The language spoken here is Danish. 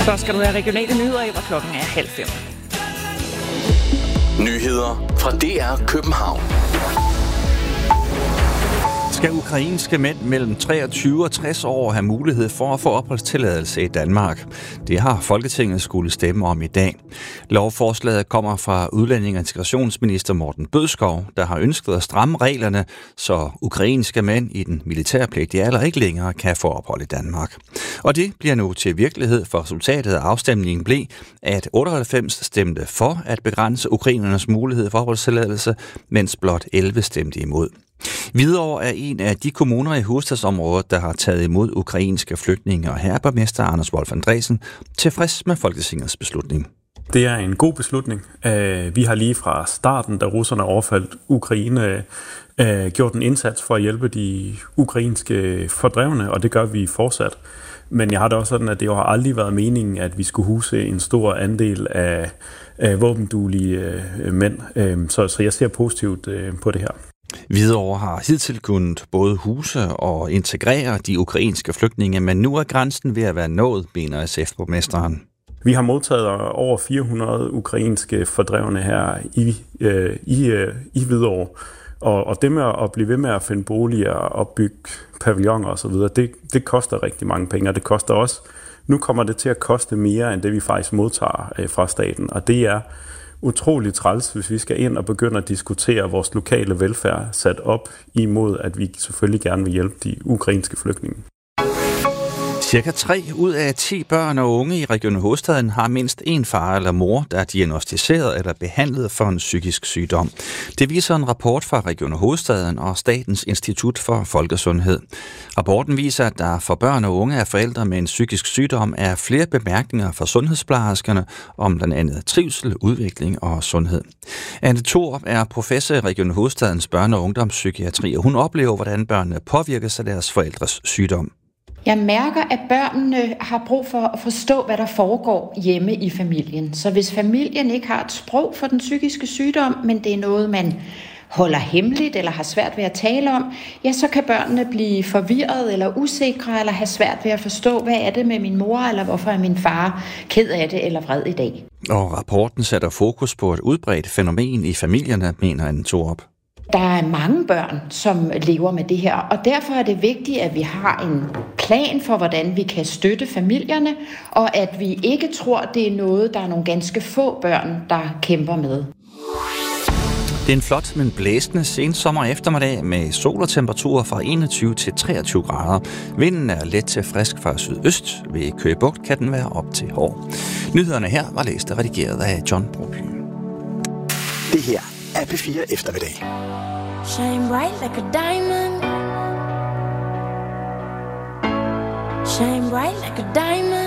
Så skal du have regionale nyheder i, hvor klokken er 4:30. Nyheder fra DR København. Skal ukrainske mænd mellem 23 og 60 år have mulighed for at få opholdstilladelse i Danmark? Det har Folketinget skulle stemme om i dag. Lovforslaget kommer fra udlænding- og integrationsminister Morten Bødskov, der har ønsket at stramme reglerne, så ukrainske mænd i den militærpligtige alder ikke længere kan få ophold i Danmark. Og det bliver nu til virkelighed, for resultatet af afstemningen blev, at 98 stemte for at begrænse ukrainernes mulighed for opholdstilladelse, mens blot 11 stemte imod. Hvidovre er en af de kommuner i hovedstadsområdet, der har taget imod ukrainske flygtninge, og her borgmester Anders Wolf Andresen tilfreds med Folketingets beslutning. Det er en god beslutning. Vi har lige fra starten, da russerne overfaldt Ukraine, gjort en indsats for at hjælpe de ukrainske fordrevne, og det gør vi fortsat. Men jeg har det også sådan, at det har aldrig været meningen, at vi skulle huse en stor andel af våbenduelige mænd. Så jeg ser positivt på det her. Hvidovre har hidtil kunnet både huse og integrere de ukrainske flygtninge, men nu er grænsen ved at være nået, mener SF-borgmesteren. Vi har modtaget over 400 ukrainske fordrevne her i Hvidovre, og det med at blive ved med at finde boliger, opbygge pavilloner osv., det koster rigtig mange penge, og det koster også. Nu kommer det til at koste mere, end det vi faktisk modtager fra staten, og det er utroligt træls, hvis vi skal ind og begynde at diskutere vores lokale velfærd sat op imod, at vi selvfølgelig gerne vil hjælpe de ukrainske flygtninge. Cirka 3 ud af 10 børn og unge i Region Hovedstaden har mindst en far eller mor, der er diagnosticeret eller behandlet for en psykisk sygdom. Det viser en rapport fra Region Hovedstaden og Statens Institut for Folkesundhed. Rapporten viser, at der for børn og unge af forældre med en psykisk sygdom er flere bemærkninger fra sundhedsplejerskerne om blandt andet trivsel, udvikling og sundhed. Anne Thorup er professor i Region Hovedstadens børne- og ungdomspsykiatri, og hun oplever, hvordan børnene påvirkes af deres forældres sygdom. Jeg mærker, at børnene har brug for at forstå, hvad der foregår hjemme i familien. Så hvis familien ikke har et sprog for den psykiske sygdom, men det er noget, man holder hemmeligt eller har svært ved at tale om, ja, så kan børnene blive forvirret eller usikre eller have svært ved at forstå, hvad er det med min mor, eller hvorfor er min far ked af det eller vred i dag. Og rapporten sætter fokus på et udbredt fænomen i familierne, mener Anne Thorup. Der er mange børn, som lever med det her, og derfor er det vigtigt, at vi har en plan for, hvordan vi kan støtte familierne, og at vi ikke tror, det er noget, der er nogle ganske få børn, der kæmper med. Det er en flot, men blæsende sensommer eftermiddag med sol og temperaturer fra 21 til 23 grader. Vinden er let til frisk fra sydøst. Ved Køge Bugt kan den være op til hård. Nyhederne her var læst og redigeret af John Broby. Det her er P4 Eftermiddag. Shine bright like a diamond. Shine bright like a diamond.